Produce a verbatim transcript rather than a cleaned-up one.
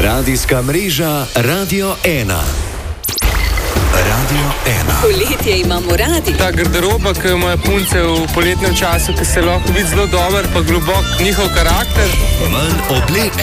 Radijska mreža Radio ena. Radio ena. Poletje imamo radi. Ta garderoba, ki jo imajo punce v poletnem času, ki se lahko vidi zelo dober, pa globok njihov karakter. Manj oblek,